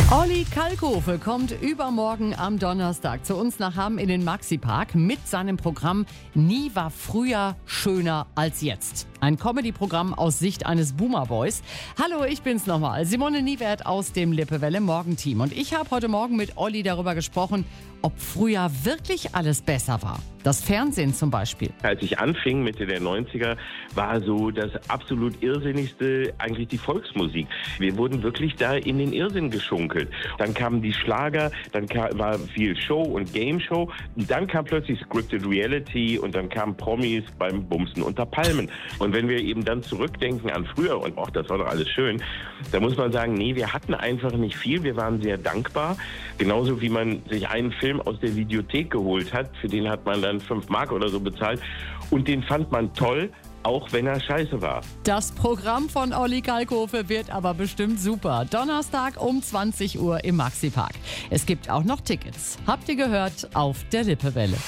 Olli Kalkofe kommt übermorgen am Donnerstag zu uns nach Hamm in den Maxi-Park mit seinem Programm Nie war früher schöner als jetzt. Ein Comedy-Programm aus Sicht eines Boomer-Boys. Hallo, ich bin's nochmal, Simone Niewert aus dem Lippewelle Morgenteam. Und ich habe heute Morgen mit Olli darüber gesprochen, ob früher wirklich alles besser war. Das Fernsehen zum Beispiel. Als ich anfing, Mitte der 90er, war so das absolut Irrsinnigste eigentlich die Volksmusik. Wir wurden wirklich da in den Irrsinn geschunkelt. Dann kamen die Schlager, dann war viel Show und Game Show. Dann kam plötzlich Scripted Reality und dann kamen Promis beim Bumsen unter Palmen. Und wenn wir eben dann zurückdenken an früher und auch das war doch alles schön, da muss man sagen, nee, wir hatten einfach nicht viel. Wir waren sehr dankbar. Genauso wie man sich einen Film aus der Videothek geholt hat, für den hat man dann 5 Mark oder so bezahlt und den fand man toll, auch wenn er scheiße war. Das Programm von Olli Kalkofe wird aber bestimmt super. Donnerstag um 20 Uhr im Maxi-Park. Es gibt auch noch Tickets. Habt ihr gehört auf der Lippewelle.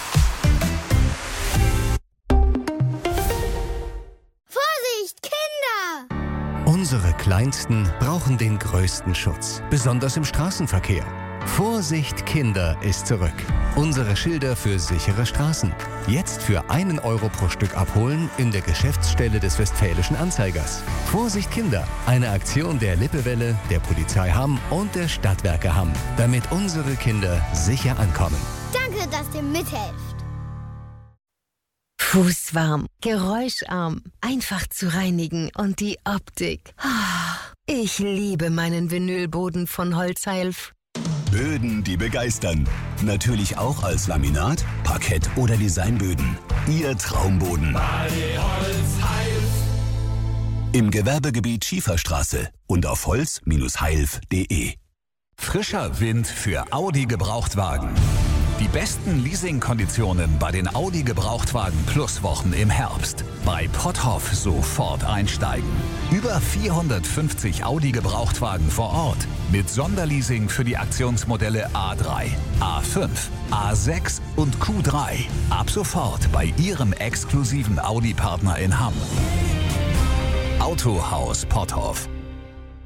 Vorsicht, Kinder! Unsere Kleinsten brauchen den größten Schutz, besonders im Straßenverkehr. Vorsicht, Kinder ist zurück. Unsere Schilder für sichere Straßen. Jetzt für 1 Euro pro Stück abholen in der Geschäftsstelle des Westfälischen Anzeigers. Vorsicht, Kinder. Eine Aktion der Lippewelle, der Polizei Hamm und der Stadtwerke Hamm, damit unsere Kinder sicher ankommen. Danke, dass ihr mithelft. Fußwarm, geräuscharm, einfach zu reinigen und die Optik. Ich liebe meinen Vinylboden von Holzheilf. Böden, die begeistern. Natürlich auch als Laminat, Parkett oder Designböden. Ihr Traumboden. Im Gewerbegebiet Schieferstraße und auf holz-heilf.de. Frischer Wind für Audi Gebrauchtwagen. Die besten Leasingkonditionen bei den Audi Gebrauchtwagen Plus Wochen im Herbst. Bei Potthoff sofort einsteigen. Über 450 Audi Gebrauchtwagen vor Ort. Mit Sonderleasing für die Aktionsmodelle A3, A5, A6 und Q3. Ab sofort bei Ihrem exklusiven Audi-Partner in Hamm. Autohaus Potthoff.